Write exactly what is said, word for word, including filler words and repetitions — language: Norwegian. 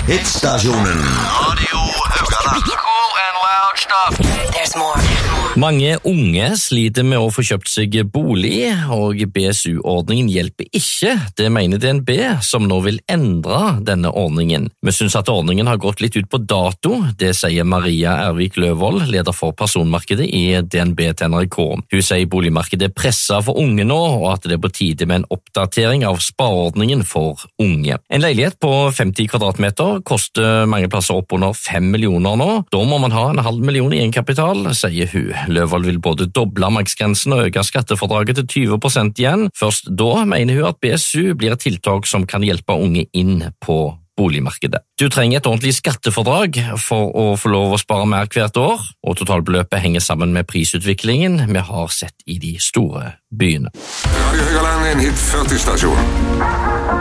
Hitstasjonen Radio Rogaland. Cool and loud stuff. There's more. Mange unge sliter med å få kjøpt seg bolig, og B S U-ordningen hjelper ikke. Det mener D N B, som nå vil endre denne ordningen. Vi synes at ordningen har gått litt ut på dato. Det sier Maria Ervik Løvold, leder for personmarkedet i D N B til N R K. Hun sier boligmarkedet er presset for unge nå, og at det er på tide med en oppdatering av spareordningen for unge. En leilighet på femti kvadratmeter koster mange plasser opp under fem millioner nå. Da må man ha en halv million i egenkapital, sier hun. Løvold vil både doble maksgrensen og øke skattefordraget til tyve prosent igjen. Først da mener hun at B S U blir et tiltak som kan hjelpe unge inn på boligmarkedet. Du trenger et ordentlig skattefordrag for å få lov å spare mer hvert år, og totalbeløpet henger sammen med prisutviklingen vi har sett i de store byene. Radio Rogaland, en hit førti-stasjon.